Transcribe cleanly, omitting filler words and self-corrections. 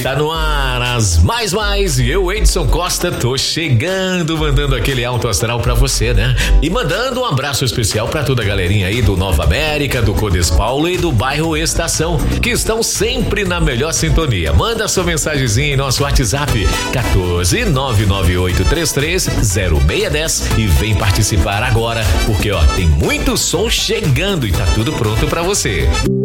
Está no ar as mais e eu, Edson Costa, tô chegando, mandando aquele alto astral pra você, né? E mandando um abraço especial pra toda a galerinha aí do Nova América, do Codes Paulo e do bairro Estação, que estão sempre na melhor sintonia. Manda sua mensagenzinha em nosso WhatsApp 14 99833 0610 e vem participar agora, porque ó, tem muito som chegando e tá tudo pronto pra você.